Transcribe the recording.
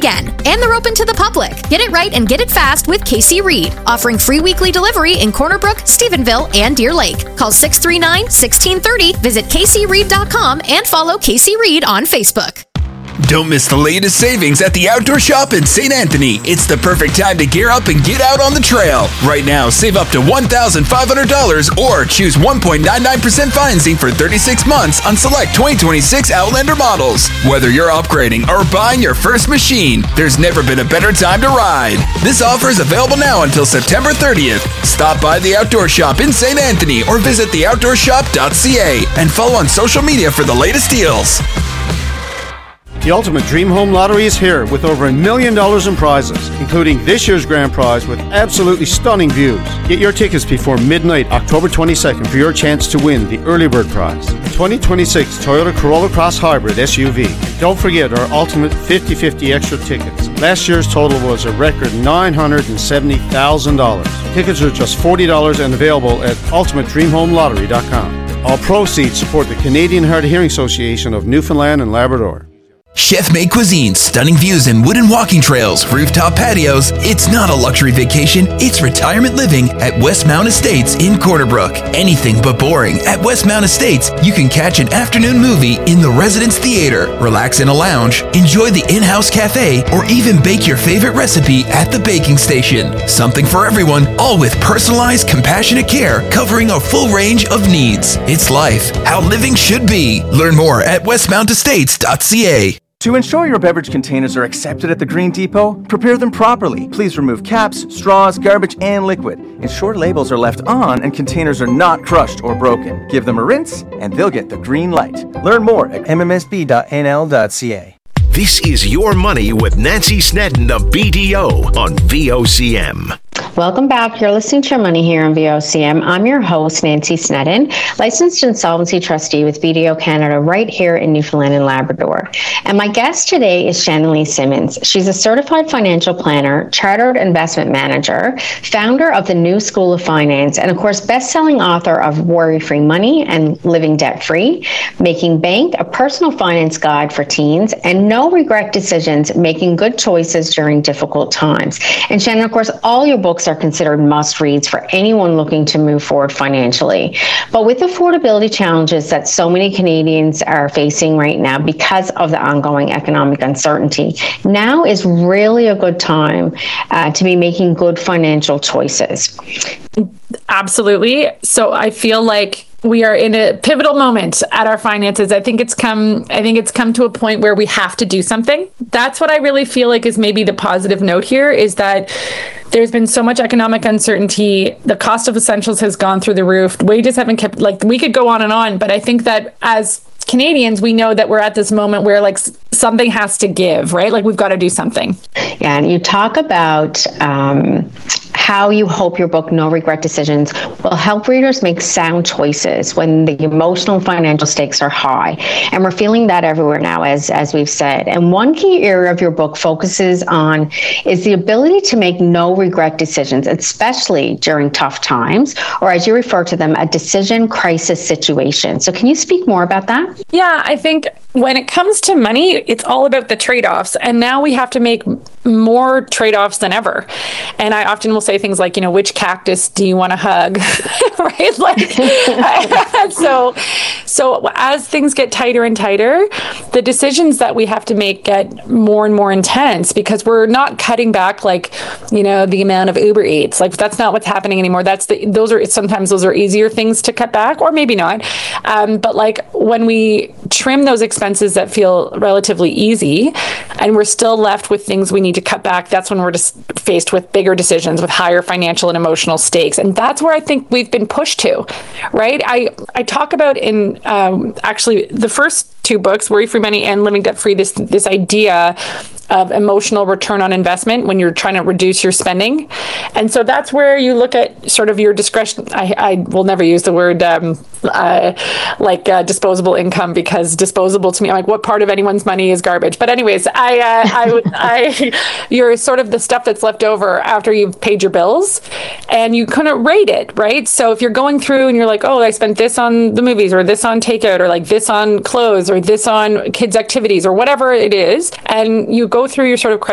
again. And they're open to the public. Get it right and get it fast with Casey Reed, offering free weekly delivery in Corner Brook, Stephenville, and Deer Lake. Call 639-1630, visit CaseyReed.com, and follow Casey Reed on Facebook. Don't miss the latest savings at the Outdoor Shop in St. Anthony. It's the perfect time to gear up and get out on the trail. Right now, save up to $1,500 or choose 1.99% financing for 36 months on select 2026 Outlander models. Whether you're upgrading or buying your first machine, there's never been a better time to ride. This offer is available now until September 30th. Stop by the Outdoor Shop in St. Anthony or visit theoutdoorshop.ca and follow on social media for the latest deals. The Ultimate Dream Home Lottery is here with over $1 million in prizes, including this year's grand prize with absolutely stunning views. Get your tickets before midnight, October 22nd, for your chance to win the early bird prize, the 2026 Toyota Corolla Cross Hybrid SUV. Don't forget our Ultimate 50/50 extra tickets. Last year's total was a record $970,000. Tickets are just $40 and available at ultimatedreamhomelottery.com. All proceeds support the Canadian Hard of Hearing Association of Newfoundland and Labrador. Chef-made cuisine, stunning views and wooden walking trails, rooftop patios. It's not a luxury vacation, it's retirement living at Westmount Estates in Corner Brook. Anything but boring. At Westmount Estates, you can catch an afternoon movie in the Residence Theater, relax in a lounge, enjoy the in-house cafe, or even bake your favorite recipe at the baking station. Something for everyone, all with personalized, compassionate care covering a full range of needs. It's life, how living should be. Learn more at westmountestates.ca. To ensure your beverage containers are accepted at the Green Depot, prepare them properly. Please remove caps, straws, garbage, and liquid. Ensure labels are left on and containers are not crushed or broken. Give them a rinse and they'll get the green light. Learn more at mmsb.nl.ca. This is Your Money with Nancy Snedden of BDO on VOCM. Welcome back. You're listening to Your Money here on VOCM. I'm your host, Nancy Snedden, licensed insolvency trustee with BDO Canada right here in Newfoundland and Labrador. And my guest today is Shannon Lee Simmons. She's a certified financial planner, chartered investment manager, founder of the New School of Finance, and of course, best-selling author of Worry-Free Money and Living Debt-Free, Making Bank, a personal finance guide for teens, and No Regret Decisions, Making Good Choices During Difficult Times. And Shannon, of course, all your books are considered must-reads for anyone looking to move forward financially. But with affordability challenges that so many Canadians are facing right now because of the ongoing economic uncertainty, now is really a good time to be making good financial choices. Absolutely. So I feel like we are in a pivotal moment at our finances. I think it's come to a point where we have to do something. That's what I really feel like is maybe the positive note here, is that there's been so much economic uncertainty. The cost of essentials has gone through the roof. Wages haven't kept, we could go on, but I think that as Canadians, we know that we're at this moment where something has to give, right? We've got to do something. Yeah, and you talk about how you hope your book, No Regret Decisions, will help readers make sound choices when the emotional and financial stakes are high. And we're feeling that everywhere now, as we've said. And one key area of your book focuses on is the ability to make no regret decisions, especially during tough times, or as you refer to them, a decision crisis situation. So can you speak more about that? Yeah, I think when it comes to money, it's all about the trade-offs. And now we have to make more trade-offs than ever. And I often will say things like, which cactus do you want to hug? Right? So as things get tighter and tighter, the decisions that we have to make get more and more intense, because we're not cutting back the amount of Uber Eats. That's not what's happening anymore. Sometimes those are easier things to cut back, or maybe not. But when we trim those expenses that feel relatively easy, and we're still left with things we need to cut back, that's when we're just faced with bigger decisions with higher financial and emotional stakes. And that's where I think we've been pushed to, right? I talk about in actually the first two books, Worry-Free Money and Living Debt-Free, this idea of emotional return on investment when you're trying to reduce your spending. And so that's where you look at sort of your discretion. I will never use the word disposable income, because disposable to me, I'm what part of anyone's money is garbage? But anyways, you're sort of the stuff that's left over after you've paid your bills, and you kind of rate it, right? So if you're going through and you're I spent this on the movies, or this on takeout, or this on clothes, or this on kids' activities, or whatever it is, and you go through your sort of